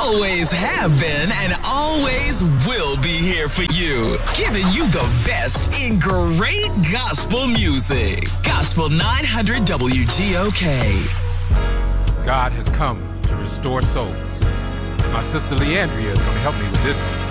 always have been and always will be here for you, giving you the best in great gospel music. Gospel 900 WGOK. God has come to restore souls. My sister Leandria is going to help me with this one.